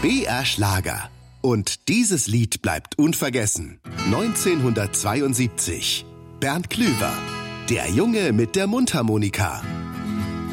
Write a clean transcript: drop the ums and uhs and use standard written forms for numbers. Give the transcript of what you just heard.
BR Schlager. Und dieses Lied bleibt unvergessen. 1972. Bernd Klüver. Der Junge mit der Mundharmonika.